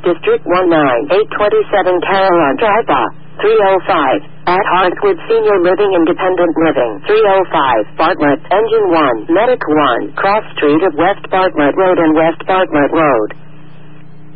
District 19827 Carolina Drive, 305. At Hartwood Senior Living Independent Living, 305, Bartlett, Engine 1, Medic 1, Cross Street of West Bartlett Road and West Bartlett Road.